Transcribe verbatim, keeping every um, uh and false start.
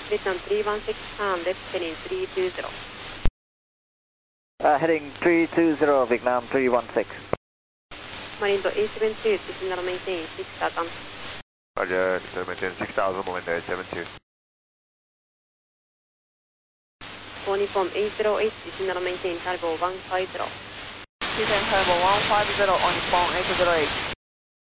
Vietnam three one six pound, left heading three two zero. Uh, heading three two zero, Vietnam three one six. Marindo A seven two, signal maintain six thousand. Roger, maintain six thousand, Marindo A seven two. four Nippon eight zero eight, signal maintain turbo one five zero. Maintain turbo one five zero on Nippon eight zero eight.